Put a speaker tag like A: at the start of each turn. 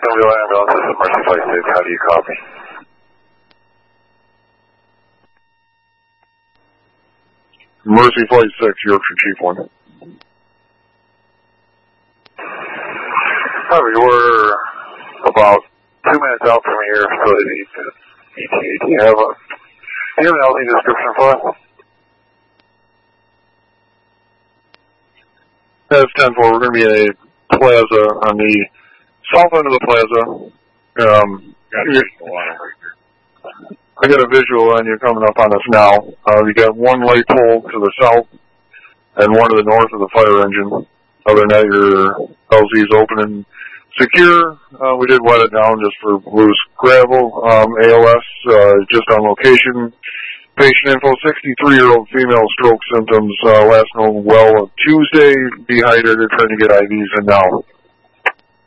A: Jacksonville ambulance, this is Mercy Flight 6. How do you copy?
B: Mercy Flight 6, Yorkshire Chief 1.
A: We're about 2 minutes out from your facility. Do you have an LZ description for us?
B: That's 10-4. We're going to be in a plaza on the south end of the plaza. I got a visual on you coming up on us now. You got one light pole to the south and one to the north of the fire engine. Other than that, your LZ is open and secure. We did wet it down just for loose gravel. ALS, just on location. Patient info, 63-year-old female, stroke symptoms, last known well Tuesday, dehydrated, trying to get IVs in now.